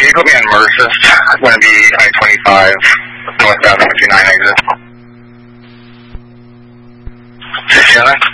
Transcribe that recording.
can you put me on Mercist? I'm going to be I-25, northbound 59 exit. 69?